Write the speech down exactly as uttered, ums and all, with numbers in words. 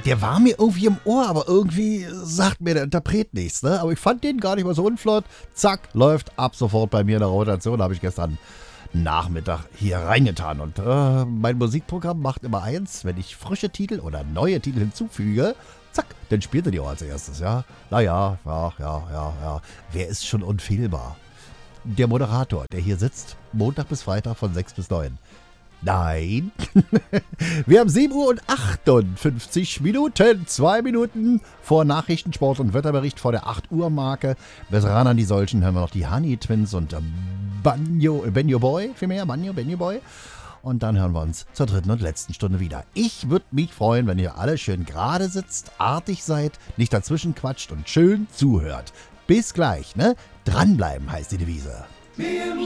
Der war mir irgendwie im Ohr, aber irgendwie sagt mir der Interpret nichts, ne? Aber ich fand den gar nicht mal so unflott. Zack, läuft ab sofort bei mir in der Rotation. Habe ich gestern Nachmittag hier reingetan. Und äh, mein Musikprogramm macht immer eins, wenn ich frische Titel oder neue Titel hinzufüge, zack, dann spielt er die auch als erstes, ja? Naja, ja, ja, ja, ja. Wer ist schon unfehlbar? Der Moderator, der hier sitzt, Montag bis Freitag von sechs bis neun. Nein. Wir haben sieben Uhr und achtundfünfzig Minuten. Zwei Minuten vor Nachrichten, Sport und Wetterbericht vor der acht Uhr Marke. Bis ran an die solchen hören wir noch die Honey Twins und Banjo, Benjo Boy, vielmehr, Banjo, Benjo Boy. Und dann hören wir uns zur dritten und letzten Stunde wieder. Ich würde mich freuen, wenn ihr alle schön gerade sitzt, artig seid, nicht dazwischen quatscht und schön zuhört. Bis gleich, ne? Dranbleiben heißt die Devise.